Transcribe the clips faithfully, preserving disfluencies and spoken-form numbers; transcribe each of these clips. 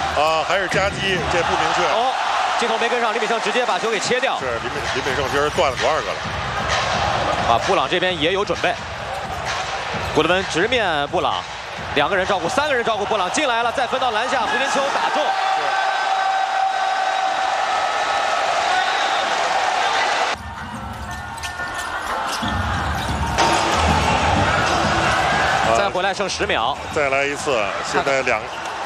啊，还是夹击，这不明确。 哦，镜头没跟上，李炳胜直接把球给切掉。 是李炳李炳胜今儿断了多少个了？ 啊，布朗这边也有准备。古德温直面布朗，两个人照顾，三个人照顾布朗进来了，再分到篮下，胡金秋打中。再回来剩十秒， 再来一次，现在两，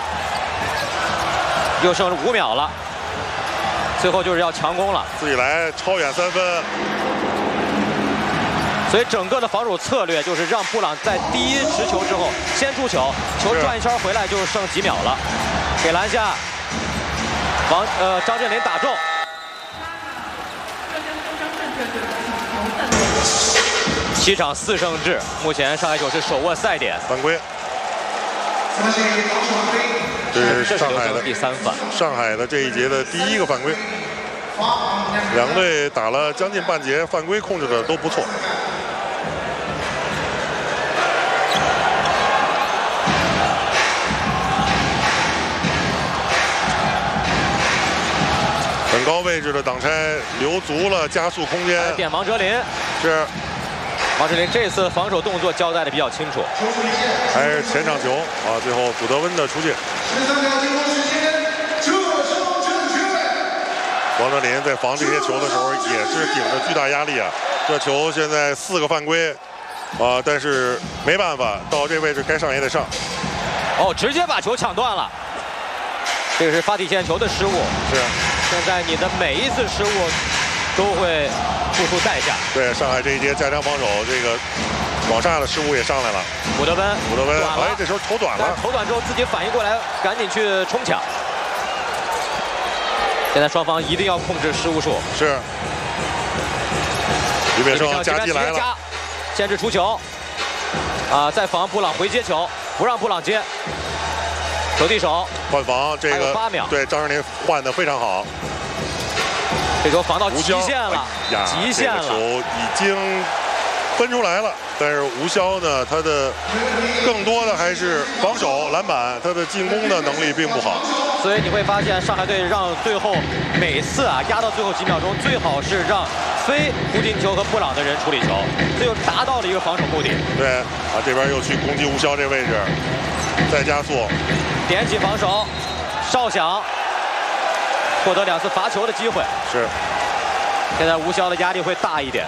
又剩五秒了，最后就是要强攻了， 自己来超远三分。 所以整个的防守策略就是让布朗在第一持球之后先出球，球转一圈回来就剩几秒了，给篮下，王呃张镇麟打中。七场四胜制，目前上海九是手握赛点。 犯规。这是上海的第三犯， 上海的这一节的第一个犯规。两队打了将近半节，犯规控制的都不错。很高位置的挡拆留足了加速空间。 点王哲林是。 王哲林这次防守动作交代的比较清楚， 还是前场球啊！最后古德温的出界。王哲林在防这些球的时候也是顶着巨大压力啊！这球现在四个犯规啊，但是没办法，到这位置该上也得上。 哦，直接把球抢断了，这个是发底线球的失误。 是。 现在你的每一次失误都会付出代价。 对，上海这一节加强防守，这个广厦的失误也上来了。 古德温， 古德温，哎，这时候投短了。 投短之后自己反应过来，赶紧去冲抢。现在双方一定要控制失误数。 是。李炳胜夹击来了， 限制出球。啊，再防布朗回接球，不让布朗接。手递手换防，这个八秒。 对，张镇麟换的非常好。 这球防到极限了， 哎、 极限了， 这个球已经分出来了。但是吴骁呢，他的更多的还是防守、篮板，他的进攻的能力并不好。 所以你会发现，上海队让最后每次啊压到最后几秒钟，最好是让非胡金秋和布朗的人处理球，这就达到了一个防守目的。 对啊，这边又去攻击吴骁这位置，再加速， 点起防守，哨响。获得两次罚球的机会， 是。 现在吴骁的压力会大一点，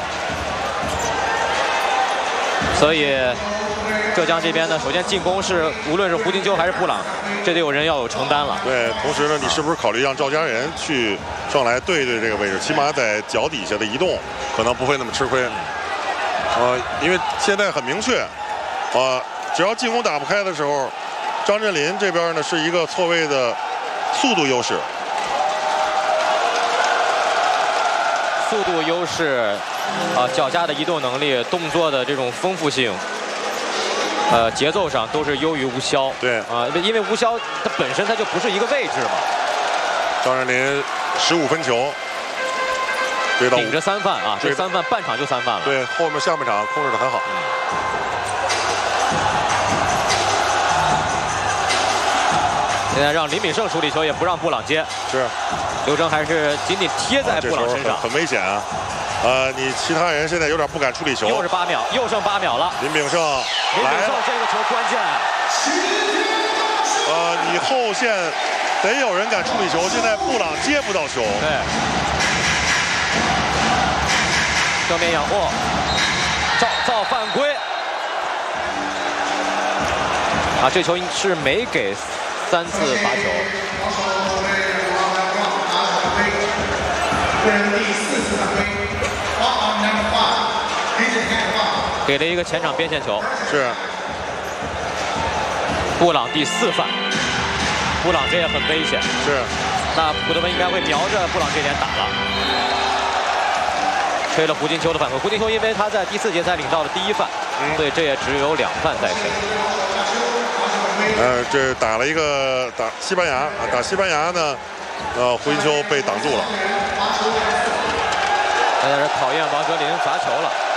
所以浙江这边呢，首先进攻是无论是胡金秋还是布朗，这得有人要有承担了。 对，同时呢，你是不是考虑让赵家人去上来对对这个位置，起码在脚底下的移动可能不会那么吃亏。呃，因为现在很明确，啊、呃，只要进攻打不开的时候，张镇麟这边呢是一个错位的速度优势。 速度优势，啊、呃，脚下的移动能力、动作的这种丰富性，呃，节奏上都是优于吴骁。 对， 啊、呃，因为吴骁他本身他就不是一个位置嘛。 张镇麟十五分球， 顶着三犯啊，这三犯半场就三犯了。 对，后面下半场控制得很好。 现在让林炳胜处理球，也不让布朗接。 是。 刘铮还是紧紧贴在布朗身上， 啊、很, 很危险啊！呃，你其他人现在有点不敢处理球。 又是八秒，又剩八秒了。 林炳胜， 林炳胜这个球关键。 呃，你后线得有人敢处理球，现在布朗接不到球。 对。正面仰握，造造犯规。啊，这球是没给三次罚球。给了一个前场边线球， 是布朗第四犯，布朗这也很危险， 是。 那古德温应该会瞄着布朗这点打了，吹了胡金秋的犯规。胡金秋因为他在第四节才领到了第一犯，嗯、所以这也只有两犯在身。 呃，这打了一个打西班牙，打西班牙呢，呃，胡金秋被挡住了。 在这考验王哲林罚球了。